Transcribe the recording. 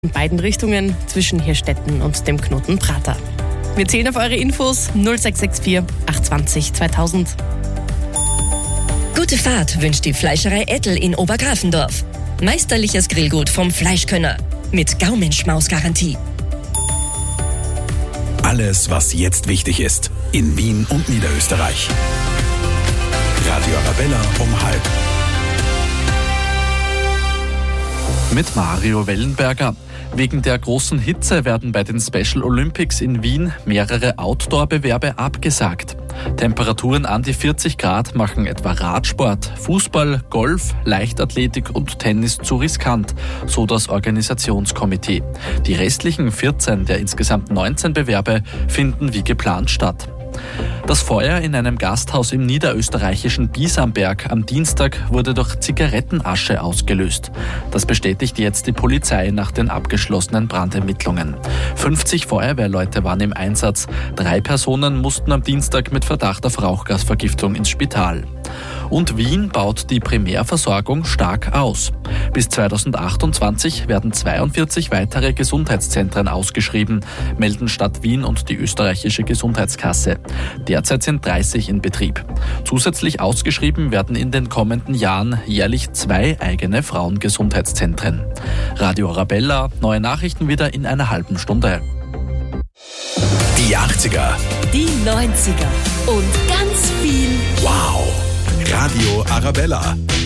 in beiden Richtungen zwischen Hirstetten und dem Knoten Prater. Wir zählen auf eure Infos 0664 820 2000. Gute Fahrt wünscht die Fleischerei Ettel in Obergrafendorf. Meisterliches Grillgut vom Fleischkönner mit Gaumenschmaus-Garantie. Alles, was jetzt wichtig ist, in Wien und Niederösterreich. Radio Arabella um 12:30. Mit Mario Wellenberger. Wegen der großen Hitze werden bei den Special Olympics in Wien mehrere Outdoor-Bewerbe abgesagt. Temperaturen an die 40 Grad machen etwa Radsport, Fußball, Golf, Leichtathletik und Tennis zu riskant, so das Organisationskomitee. Die restlichen 14 der insgesamt 19 Bewerbe finden wie geplant statt. Das Feuer in einem Gasthaus im niederösterreichischen Biesamberg am Dienstag wurde durch Zigarettenasche ausgelöst. Das bestätigt jetzt die Polizei nach den abgeschlossenen Brandermittlungen. 50 Feuerwehrleute waren im Einsatz. 3 Personen mussten am Dienstag mit Verdacht auf Rauchgasvergiftung ins Spital. Und Wien baut die Primärversorgung stark aus. Bis 2028 werden 42 weitere Gesundheitszentren ausgeschrieben, melden Stadt Wien und die österreichische Gesundheitskasse. Derzeit sind 30 in Betrieb. Zusätzlich ausgeschrieben werden in den kommenden Jahren jährlich 2 eigene Frauengesundheitszentren. Radio Arabella, neue Nachrichten wieder in einer halben Stunde. Die 80er. Die 90er und ganz viel Wow. Radio Arabella.